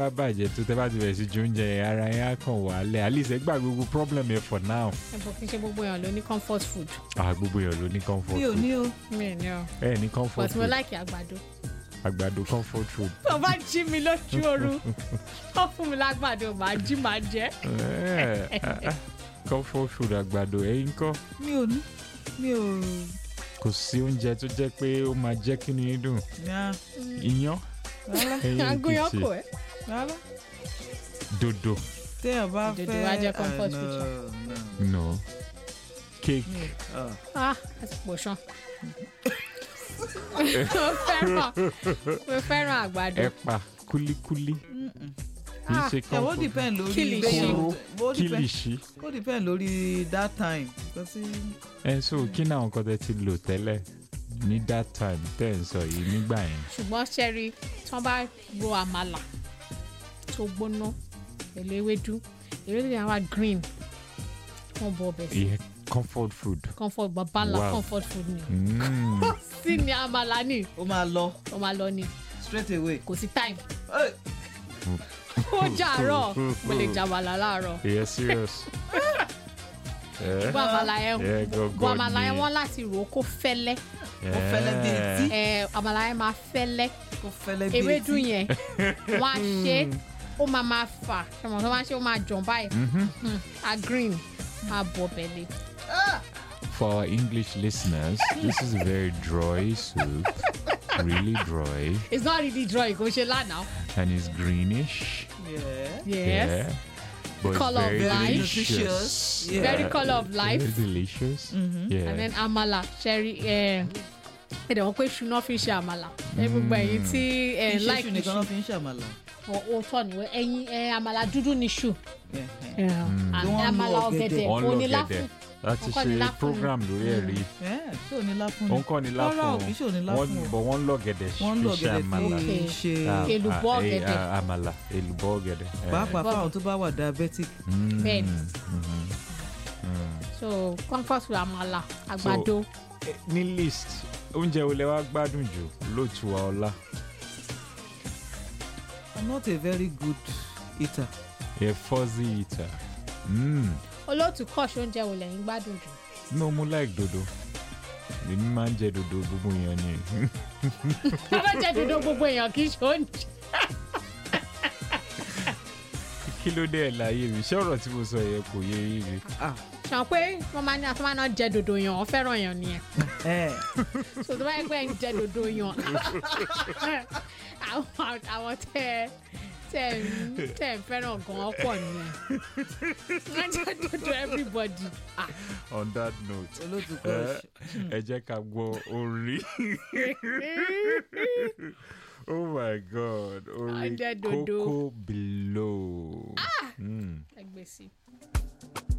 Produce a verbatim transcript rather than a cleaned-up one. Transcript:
bàjẹ́ tó tẹ́ bá ti bẹ̀rẹ̀ sí ju oúnjẹ ara yẹn á kàn wálẹ̀ at least ẹ gbà gbogbo problem yẹn for now. ẹ bọ̀ kí n ṣe gbogbo èèyàn ló ní comfort food. ah gbogbo èèyàn ló ní comfort mi ò food. ní o. mi ò ní o. ẹ ní comfort but food. mo like àgbàdo. àgbàdo comfort food. tó bá jí mi lójú oorun ó fún mi lágbàdo màá jí màá jẹ. comfort food àgbàdo ẹ̀yin kọ́. mi ò ní mi ò. kò sí oúnjẹ tó jẹ́ pé ó máa jẹ́ kí ni dùn. iyán. àgùnyàn kò ẹ́. rárá. dodo. téèyàn bá fẹ́ dodo wá jẹ́ comfort food. no cake. ah àti pòṣán. mo fẹ́ràn mo fẹ́ràn àgbàdo. ẹ̀pà kúlíkúlí. kì í ṣe ẹ wọ́n depend lórí kóró kìlìṣí. ó depend lórí that time. ẹ so kí náà nǹkan tẹ́ ti lò tẹ́lẹ̀ ní that time tẹ́ ń sọ yìí nígbà yẹn. ṣùgbọ́n ṣẹ́rí tí wọ́n bá ro àmàlà tó gbóná pẹ̀lú ewédú ewédú yẹn wá green wọ́n bọ ọbẹ̀ sí. comfort food. comfort babala wow. comfort food ni. Mm. sí ni àmàlà ni. ó máa lọ. ó máa lọ ni. straight away. kò sí time. ó jàárọ̀ mo lè jàmàlà láàárọ̀. yeah serious. gbogbo àmàlà yẹn gbogbo àmàlà yẹn wọ́n láti rò ó kó fẹ́lẹ́. ó fẹ́lẹ́ bí etí. àmàlà yẹn máa fẹ́lẹ́. ó fẹ́lẹ́ bí etí. ewédú yẹn wọ́n á ṣe ó máa máa fà ṣọmọ tó máa ṣe ó máa jọ̀ báyìí. a green máa bọ̀ bẹ̀lẹ̀. For our English listeners, this is a very dry soup, really dry. It's not really dry, kò ṣe lánàá. And it's greenish. Yeah. Yes. Yeah. But color it's very of life. delicious. Yeah. Very color of life. Very delicious. Mm-hmm. Yeah. And then amala, sherry. ẹ dẹ̀ wọ́n pé ṣu náà fi ṣe àmàlà. ẹ gbogbo ẹ̀yin tí ẹ like ṣu nìkan náà fi ń ṣe àmàlà. o tọ́ ni ẹyin àmàlà dúdú ni ṣu. àmàlà ọ̀gẹ̀dẹ̀ oníláfún. láti ṣe program lórí ẹ̀ rí. ṣé ò ní láfún ni. òun kọ́ ni láfún. rárá òbí ṣé ò ní láfún o. bọ̀ wọ́n ń lọ̀gẹ̀dẹ̀ fi ṣe àmàlà. ṣe èlùbọ́ ọ̀gẹ̀dẹ̀. àmàlà èlùbọ́ ọ̀gẹ̀dẹ̀. pàápàá fáwọn tó bá wà diabetic. bẹ́ẹ̀ni. so comfort food àmàlà àgbàdo. ní list oúnjẹ wo lẹ wá gbádùn jù lóòtú wa ọlá. I'm not a very good eater. A fuzzy eater. Mm. olóòtú kọ́ọ̀ṣì oúnjẹ wo lẹ́yìn gbádùn jù. no mo like dodo èmi máa ń jẹ dodo gbogbo èèyàn ni. ká bá jẹ dodo gbogbo èèyàn kì í ṣe oúnjẹ. kí ló dé ẹ̀ láyé mi ṣé ọ̀rọ̀ tí mo sọ yẹn kò yé yín mi. sọ pé wọ́n máa ní àtúmọ̀ náà jẹ dodo yàn wọ́n fẹ́ràn yàn nìyẹn. so tó bá yẹ pé ẹ̀ ń jẹ dodo yàn àwọn tẹ tẹ tẹ fẹ́ràn gan-an pọ̀ nìyẹn. wọ́n jẹ dodo everybody. Ah. On that note ẹ jẹ́ ká gbọ́ orin. Oh my God, orin Coco Below. Ah! Mm. Ẹgbẹ́ sí.